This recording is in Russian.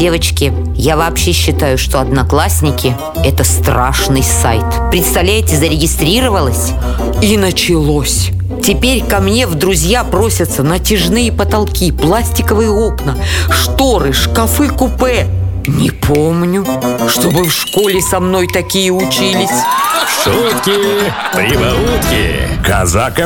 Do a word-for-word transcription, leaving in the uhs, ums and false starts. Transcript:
Девочки, я вообще считаю, что Одноклассники – это страшный сайт. Представляете, зарегистрировалась и началось. Теперь ко мне в друзья просятся натяжные потолки, пластиковые окна, шторы, шкафы, купе. Не помню, чтобы в школе со мной такие учились. Шутки, прибаутки. Казак